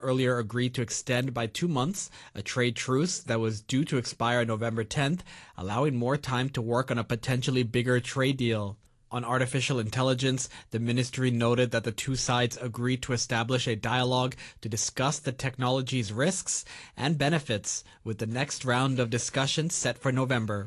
earlier agreed to extend by 2 months a trade truce that was due to expire November 10th, allowing more time to work on a potentially bigger trade deal. On artificial intelligence, the ministry noted that the two sides agreed to establish a dialogue to discuss the technology's risks and benefits, with the next round of discussions set for November.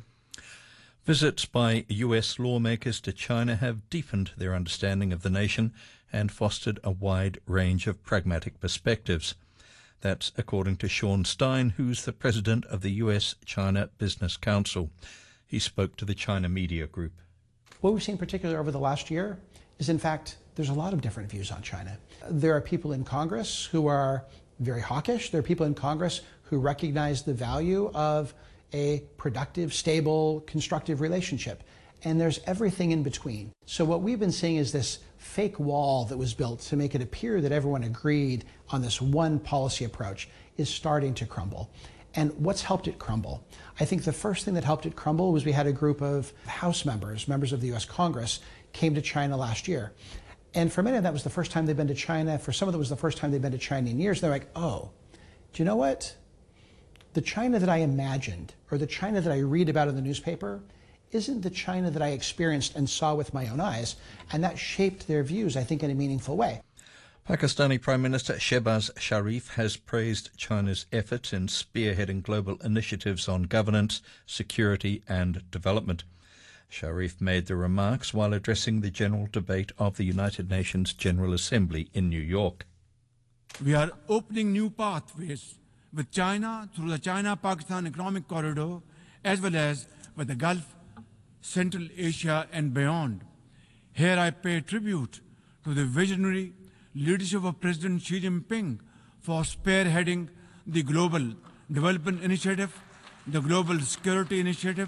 Visits by US lawmakers to China have deepened their understanding of the nation and fostered a wide range of pragmatic perspectives. That's according to Sean Stein, who's the president of the US-China Business Council. He spoke to the China Media Group. What we've seen particularly over the last year is, in fact, there's a lot of different views on China. There are people in Congress who are very hawkish. There are people in Congress who recognize the value of a productive, stable, constructive relationship. And there's everything in between. So what we've been seeing is this fake wall that was built to make it appear that everyone agreed on this one policy approach is starting to crumble. And what's helped it crumble? I think the first thing that helped it crumble was we had a group of House members of the US Congress, came to China last year. And for many of them, that was the first time they've been to China. For some of them, it was the first time they've been to China in years. They're like, oh, do you know what? The China that I imagined, or the China that I read about in the newspaper, isn't the China that I experienced and saw with my own eyes. And that shaped their views, I think, in a meaningful way. Pakistani Prime Minister Shehbaz Sharif has praised China's efforts in spearheading global initiatives on governance, security and development. Sharif made the remarks while addressing the general debate of the United Nations General Assembly in New York. We are opening new pathways with China through the China-Pakistan Economic Corridor, as well as with the Gulf, Central Asia and beyond. Here I pay tribute to the visionary leadership of President Xi Jinping for spearheading the Global Development Initiative, the Global Security Initiative,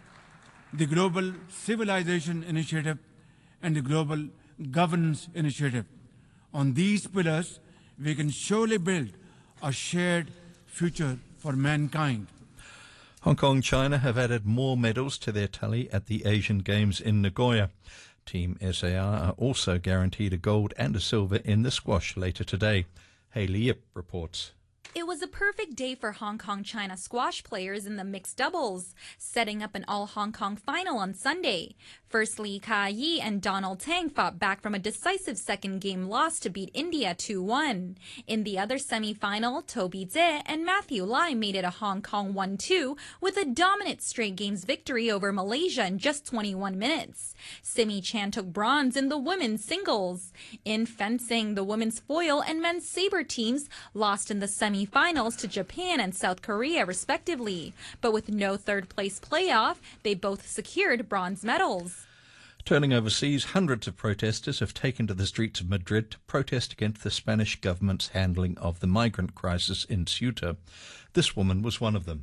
the Global Civilization Initiative, and the Global Governance Initiative. On these pillars, we can surely build a shared future for mankind. Hong Kong, China have added more medals to their tally at the Asian Games in Nagoya. Team SAR are also guaranteed a gold and a silver in the squash later today. Hayley Yip reports. It was a perfect day for Hong Kong-China squash players in the mixed doubles, setting up an all-Hong Kong final on Sunday. First, Lee Ka-yi and Donald Tang fought back from a decisive second-game loss to beat India 2-1. In the other semi-final, Toby Tse and Matthew Lai made it a Hong Kong 1-2 with a dominant straight-games victory over Malaysia in just 21 minutes. Simi Chan took bronze in the women's singles. In fencing, the women's foil and men's sabre teams lost in the semi-finals to Japan and South Korea, respectively. But with no third-place playoff, they both secured bronze medals. Turning overseas, hundreds of protesters have taken to the streets of Madrid to protest against the Spanish government's handling of the migrant crisis in Ceuta. This woman was one of them.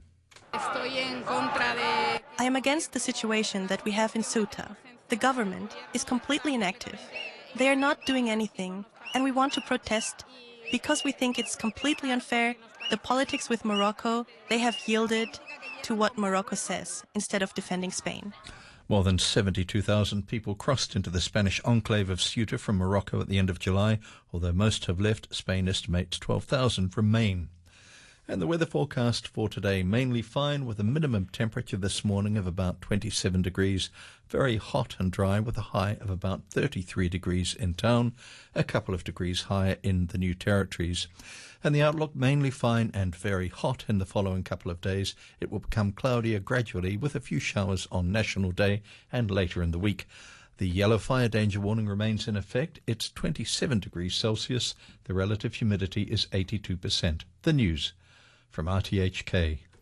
I am against the situation that we have in Ceuta. The government is completely inactive. They are not doing anything, and we want to protest because we think it's completely unfair. The politics with Morocco, they have yielded to what Morocco says instead of defending Spain. More than 72,000 people crossed into the Spanish enclave of Ceuta from Morocco at the end of July, although most have left. Spain estimates 12,000 remain. And the weather forecast for today, mainly fine with a minimum temperature this morning of about 27 degrees, very hot and dry with a high of about 33 degrees in town, a couple of degrees higher in the New Territories. And the outlook mainly fine and very hot in the following couple of days. It will become cloudier gradually with a few showers on National Day and later in the week. The yellow fire danger warning remains in effect. It's 27 degrees Celsius. The relative humidity is 82%. The news from RTHK.